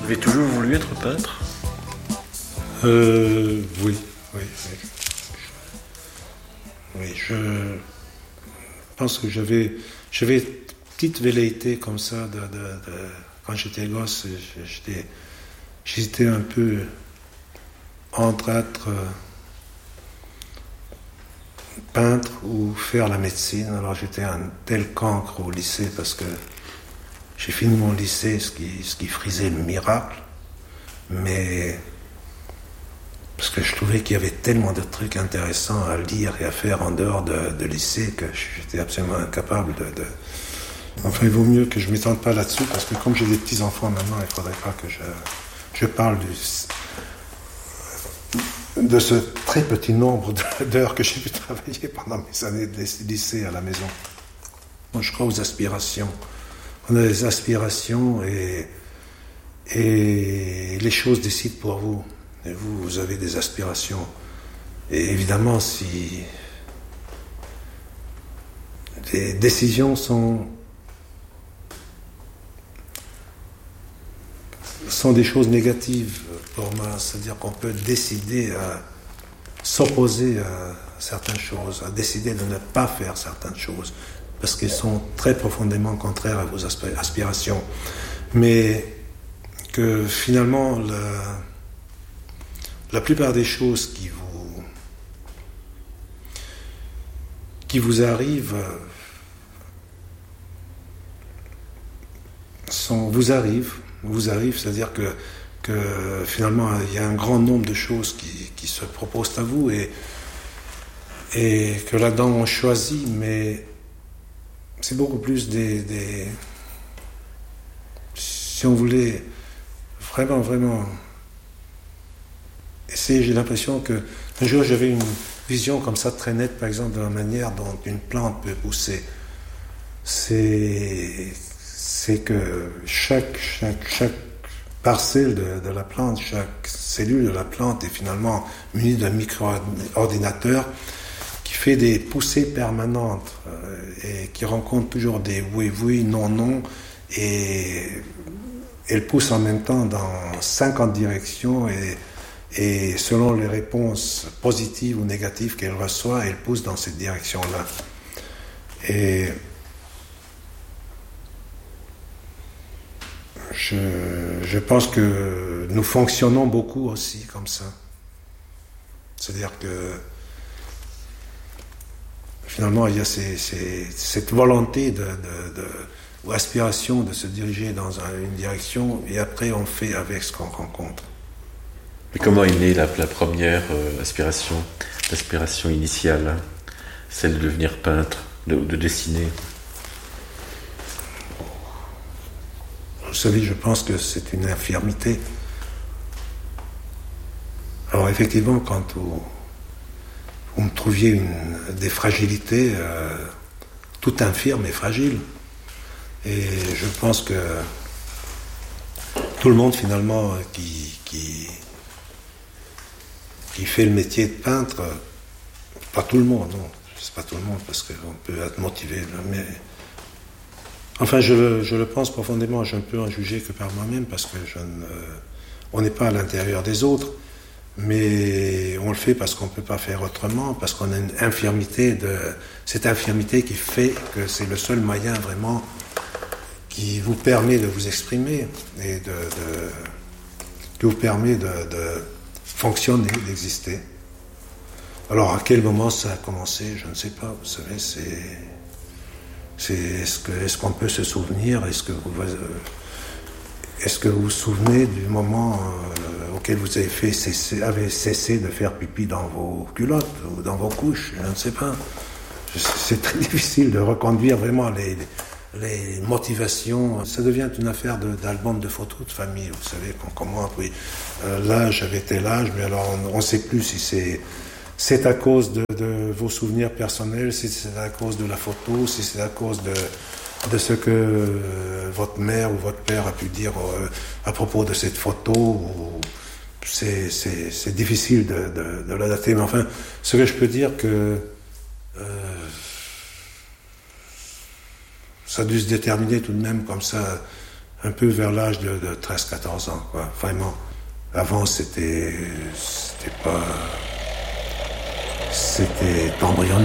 Vous avez toujours voulu être peintre ? Oui. Oui, je pense que j'avais une petite velléité comme ça quand j'étais gosse. J'hésitais un peu entre être peintre ou faire la médecine. Alors j'étais un tel cancre au lycée parce que j'ai fini mon lycée, ce qui frisait le miracle, mais parce que je trouvais qu'il y avait tellement de trucs intéressants à lire et à faire en dehors de lycée que j'étais absolument incapable de... Enfin, il vaut mieux que je ne m'étende pas là-dessus, parce que comme j'ai des petits-enfants maintenant, il ne faudrait pas que je parle de ce très petit nombre d'heures que j'ai pu travailler pendant mes années de lycée à la maison. Moi, je crois aux aspirations. On a des aspirations et les choses décident pour vous. Et vous avez des aspirations. Et évidemment, si les décisions sont des choses négatives pour moi, c'est-à-dire qu'on peut décider à s'opposer à certaines choses, à décider de ne pas faire certaines choses, parce qu'elles sont très profondément contraires à vos aspirations. Mais que finalement, la plupart des choses qui vous arrivent vous arrivent, c'est-à-dire que finalement il y a un grand nombre de choses qui se proposent à vous et que là-dedans on choisit, mais c'est beaucoup plus si on voulait vraiment essayer, j'ai l'impression que un jour j'avais une vision comme ça très nette, par exemple, de la manière dont une plante peut pousser. C'est que chaque parcelle de la plante, chaque cellule de la plante est finalement munie d'un micro-ordinateur qui fait des poussées permanentes et qui rencontre toujours des oui, non, et elle pousse en même temps dans 50 directions et selon les réponses positives ou négatives qu'elle reçoit, elle pousse dans cette direction-là. Et je pense que nous fonctionnons beaucoup aussi comme ça. C'est-à-dire que finalement, il y a cette volonté ou aspiration de se diriger dans une direction, et après on fait avec ce qu'on rencontre. Mais comment est née la première aspiration, l'aspiration initiale, celle de devenir peintre, de dessiner ? Vous savez, je pense que c'est une infirmité. Alors effectivement, quand vous me trouviez des fragilités, tout infirme est fragile. Et je pense que tout le monde finalement qui fait le métier de peintre, pas tout le monde, non, c'est pas tout le monde parce qu'on peut être motivé, mais enfin je le pense profondément, je ne peux en juger que par moi-même parce que on n'est pas à l'intérieur des autres, mais on le fait parce qu'on ne peut pas faire autrement, parce qu'on a une infirmité, cette infirmité qui fait que c'est le seul moyen vraiment qui vous permet de vous exprimer et qui vous permet de fonctionner, d'exister. Alors à quel moment ça a commencé, je ne sais pas, vous savez, est-ce qu'on peut se souvenir, est-ce que vous vous souvenez du moment auquel vous avez cessé de faire pipi dans vos culottes ou dans vos couches, je ne sais pas. C'est très difficile de reconduire vraiment les motivations. Ça devient une affaire d'album de photos de famille, vous savez, comment oui, l'âge avait tel âge, mais alors on ne sait plus si c'est à cause de vos souvenirs personnels, si c'est à cause de la photo, si c'est à cause de ce que votre mère ou votre père a pu dire à propos de cette photo. C'est difficile de la dater, mais enfin, ce que je peux dire que ça a dû se déterminer tout de même comme ça un peu vers l'âge de 13-14 ans, quoi. Vraiment. Avant, c'était embryonnaire.